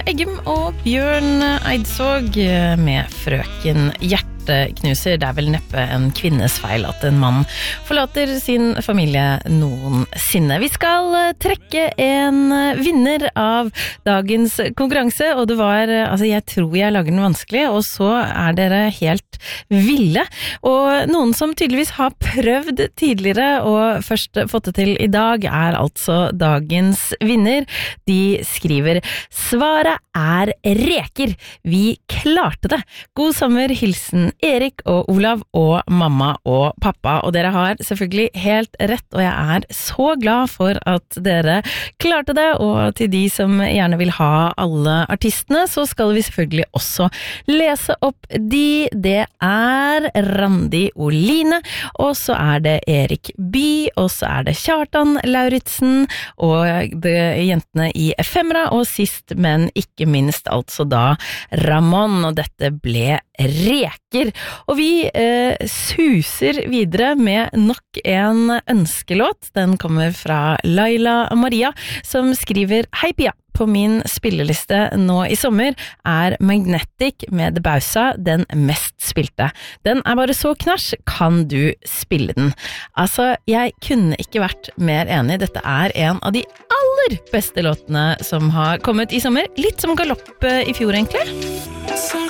Eggum og Bjørn Eidsvåg med Frøken Hjerteknuser. Det vel neppe en kvinnes feil at en mann forlater sin familie noensinne. Vi skal trekke en vinner av dagens konkurranse, og det var, jeg tror jeg lager den vanskelig, og så dere helt ville. Og noen som tydeligvis har prøvd tidligere og først fått det til i dag, altså dagens vinner. De skriver: Svaret reker. Vi klarte det. God sommer, hilsen Erik og Olav og mamma og pappa. Og dere har selvfølgelig helt rett, og jeg så glad for at dere klarte det. Og til de som gjerne vil ha alle artistene, så skal vi selvfølgelig også lese opp de. Det Randi Oline, og så det Erik By, og så det Kjartan Lauritsen, og jentene i Efemera, og sist, men ikke minst, altså da Ramon, og dette ble reker. Og vi suser videre med nok en ønskelåt. Den kommer fra Laila Maria, som skriver: Hei Pia, på min spilleliste nå i sommer Magnetic med The Bausa den mest spilte. Den bare så knasj, kan du spille den? Altså, jeg kunne ikke vært mer enig. Dette en av de aller beste låtene som har kommet i sommer. Litt som galopp i fjor, egentlig.